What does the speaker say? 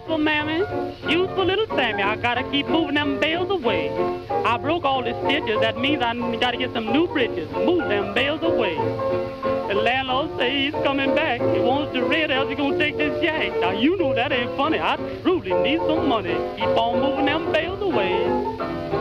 useful mammy, useful little Sammy. I gotta keep moving them bales away. I broke all the stitches, that means I gotta get some new bridges. Move them bales away. The landlord say he's coming back. He wants the red, else he gonna take this jack. Now you know that ain't funny. I truly need some money. Keep on moving them bales away.